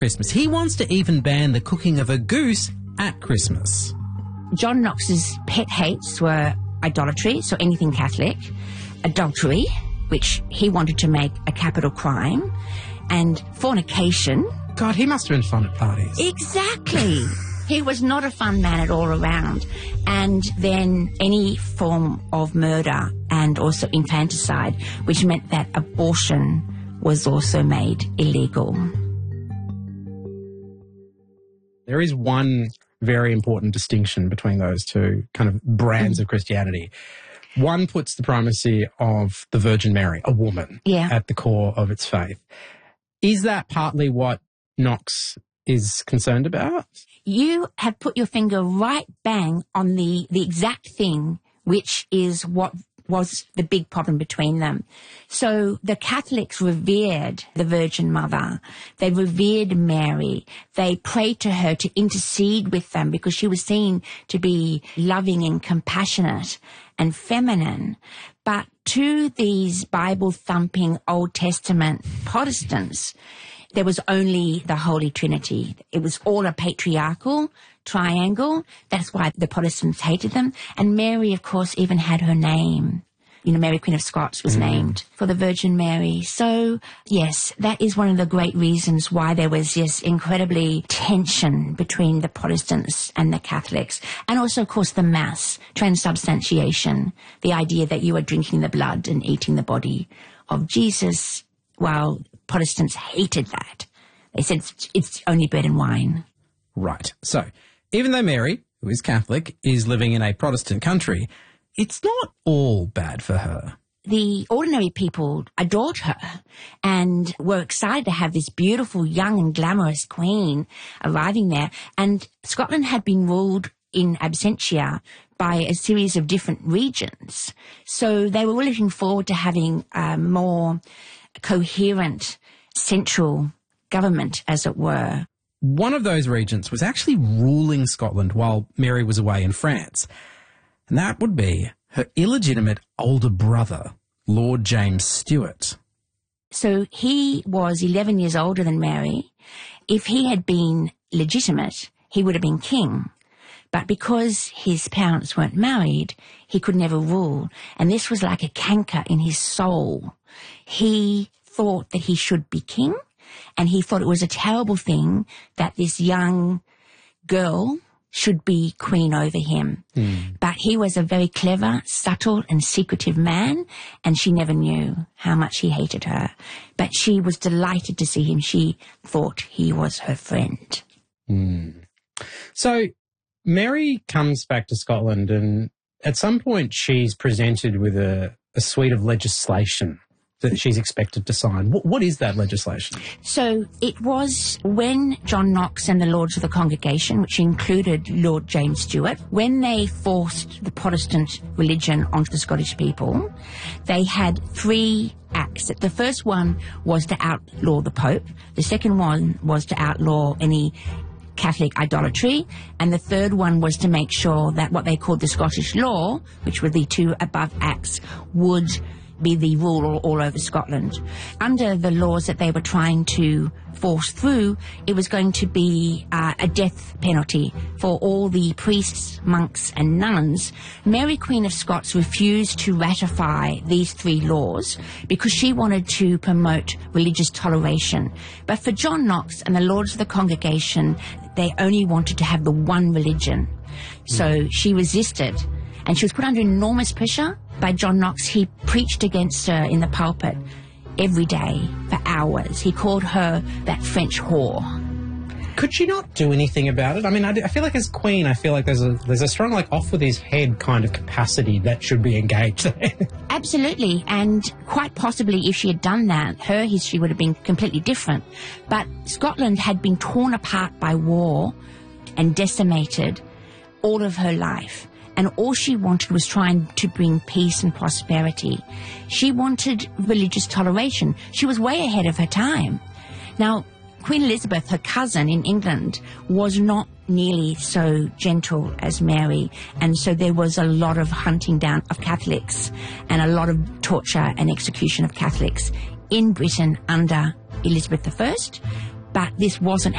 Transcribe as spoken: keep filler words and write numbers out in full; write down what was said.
Christmas. He wants to even ban the cooking of a goose at Christmas. John Knox's pet hates were idolatry, so anything Catholic, adultery, which he wanted to make a capital crime, and fornication. God, he must have been fun at parties. Exactly. He was not a fun man at all around. And then any form of murder and also infanticide, which meant that abortion was also made illegal. There is one very important distinction between those two kind of brands mm. of Christianity. One puts the primacy of the Virgin Mary, a woman, yeah. at the core of its faith. Is that partly what Knox is concerned about? You have put your finger right bang on the, the exact thing, which is what was the big problem between them. So the Catholics revered the Virgin Mother. They revered Mary. They prayed to her to intercede with them because she was seen to be loving and compassionate and feminine. But to these Bible-thumping Old Testament Protestants, there was only the Holy Trinity. It was all a patriarchal triangle. That's why the Protestants hated them. And Mary, of course, even had her name. You know, Mary Queen of Scots was mm. named for the Virgin Mary. So, yes, that is one of the great reasons why there was this incredibly tension between the Protestants and the Catholics. And also, of course, the Mass, transubstantiation, the idea that you are drinking the blood and eating the body of Jesus, while Protestants hated that. They said it's, it's only bread and wine. Right. So, even though Mary, who is Catholic, is living in a Protestant country, it's not all bad for her. The ordinary people adored her and were excited to have this beautiful, young and glamorous queen arriving there. And Scotland had been ruled in absentia by a series of different regions. So they were looking forward to having a more coherent central government, as it were. One of those regents was actually ruling Scotland while Mary was away in France. And that would be her illegitimate older brother, Lord James Stuart. So he was eleven years older than Mary. If he had been legitimate, he would have been king. But because his parents weren't married, he could never rule. And this was like a canker in his soul. He thought that he should be king, and he thought it was a terrible thing that this young girl should be queen over him. Mm. But he was a very clever, subtle and secretive man, and she never knew how much he hated her. But she was delighted to see him. She thought he was her friend. Mm. So Mary comes back to Scotland, and at some point she's presented with a, a suite of legislation that she's expected to sign. What, what is that legislation? So it was when John Knox and the Lords of the Congregation, which included Lord James Stuart, when they forced the Protestant religion onto the Scottish people, they had three acts. The first one was to outlaw the Pope. The second one was to outlaw any Catholic idolatry, and the third one was to make sure that what they called the Scottish law, which were the two above acts, would be the rule all, all over Scotland. Under the laws that they were trying to force through, it was going to be uh, a death penalty for all the priests, monks and nuns. Mary Queen of Scots refused to ratify these three laws because she wanted to promote religious toleration. But for John Knox and the Lords of the Congregation, they only wanted to have the one religion. So she resisted, and she was put under enormous pressure by John Knox. He preached against her in the pulpit every day for hours. He called her that French whore. Could she not do anything about it? I mean, I, I feel like as Queen, I feel like there's a there's a strong, like, off with his head kind of capacity that should be engaged there. Absolutely, and quite possibly if she had done that, her history would have been completely different. But Scotland had been torn apart by war and decimated all of her life. And all she wanted was trying to bring peace and prosperity. She wanted religious toleration. She was way ahead of her time. Now, Queen Elizabeth, her cousin in England, was not nearly so gentle as Mary, and so there was a lot of hunting down of Catholics and a lot of torture and execution of Catholics in Britain under Elizabeth the First, but this wasn't